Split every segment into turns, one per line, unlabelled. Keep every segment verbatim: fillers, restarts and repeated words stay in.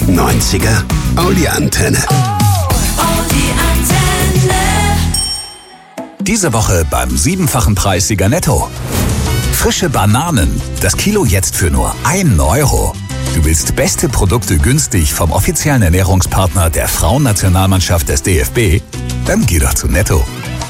neunziger Audi-Antenne.
Diese Woche beim siebenfachen Preissieger Netto. Frische Bananen, das Kilo jetzt für nur einen Euro. Du willst beste Produkte günstig vom offiziellen Ernährungspartner der Frauennationalmannschaft des D F B? Dann geh doch zu Netto.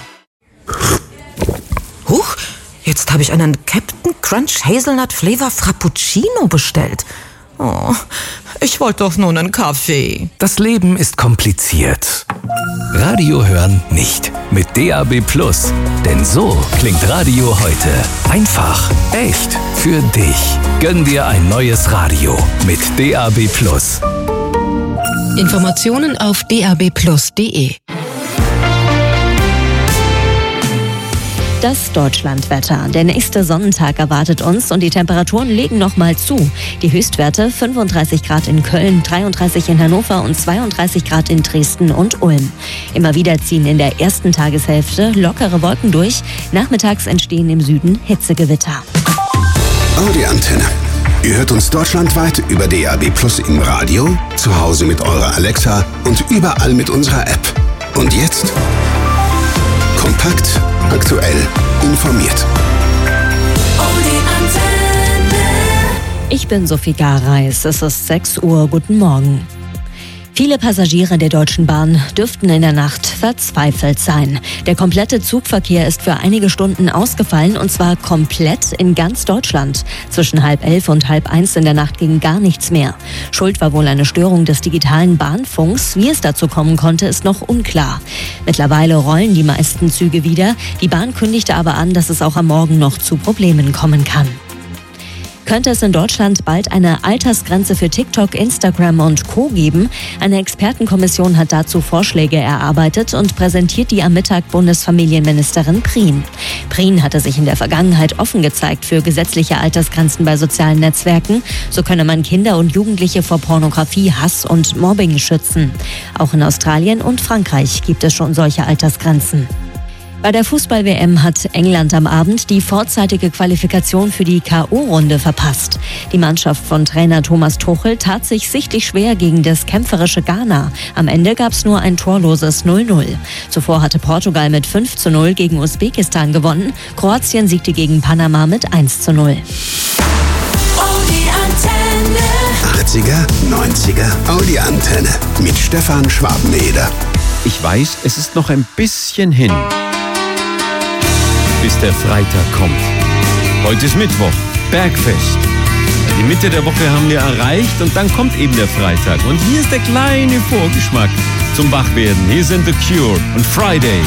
Huch, jetzt habe ich einen Captain Crunch Hazelnut Flavor Frappuccino bestellt. Oh, ich wollte doch nur einen Kaffee.
Das Leben ist kompliziert. Radio hören nicht. Mit D A B Plus. Denn so klingt Radio heute. Einfach, echt, für dich. Gönn dir ein neues Radio mit D A B Plus.
Informationen auf d a b plus punkt d e.
Das Deutschlandwetter. Der nächste Sonnentag erwartet uns und die Temperaturen legen noch mal zu. Die Höchstwerte fünfunddreißig Grad in Köln, dreiunddreißig in Hannover und zweiunddreißig Grad in Dresden und Ulm. Immer wieder ziehen in der ersten Tageshälfte lockere Wolken durch. Nachmittags entstehen im Süden Hitzegewitter.
Audi-Antenne. Ihr hört uns deutschlandweit über D A B Plus im Radio, zu Hause mit eurer Alexa und überall mit unserer App. Und jetzt kompakt, aktuell, informiert.
Ich bin Sophie Gareis. Es ist sechs Uhr. Guten Morgen. Viele Passagiere der Deutschen Bahn dürften in der Nacht verzweifelt sein. Der komplette Zugverkehr ist für einige Stunden ausgefallen und zwar komplett in ganz Deutschland. Zwischen halb elf und halb eins in der Nacht ging gar nichts mehr. Schuld war wohl eine Störung des digitalen Bahnfunks. Wie es dazu kommen konnte, ist noch unklar. Mittlerweile rollen die meisten Züge wieder. Die Bahn kündigte aber an, dass es auch am Morgen noch zu Problemen kommen kann. Könnte es in Deutschland bald eine Altersgrenze für TikTok, Instagram und Co. geben? Eine Expertenkommission hat dazu Vorschläge erarbeitet und präsentiert die am Mittag Bundesfamilienministerin Prien. Prien hatte sich in der Vergangenheit offen gezeigt für gesetzliche Altersgrenzen bei sozialen Netzwerken. So könne man Kinder und Jugendliche vor Pornografie, Hass und Mobbing schützen. Auch in Australien und Frankreich gibt es schon solche Altersgrenzen. Bei der Fußball-W M hat England am Abend die vorzeitige Qualifikation für die K O-Runde verpasst. Die Mannschaft von Trainer Thomas Tuchel tat sich sichtlich schwer gegen das kämpferische Ghana. Am Ende gab es nur ein torloses null null. Zuvor hatte Portugal mit fünf zu null gegen Usbekistan gewonnen. Kroatien siegte gegen Panama mit eins zu null.
achtziger, neunziger Audi-Antenne mit Stefan Schwabeneder.
Ich weiß, es ist noch ein bisschen hin, bis der Freitag kommt. Heute ist Mittwoch, Bergfest. Die Mitte der Woche haben wir erreicht und dann kommt eben der Freitag. Und hier ist der kleine Vorgeschmack zum Wachwerden. Hier sind The Cure und Friday.